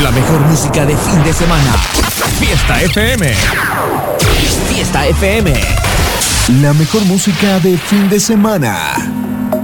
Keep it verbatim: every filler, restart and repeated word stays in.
La mejor música de fin de semana. Fiesta F M. Fiesta F M. La mejor música de fin de semana.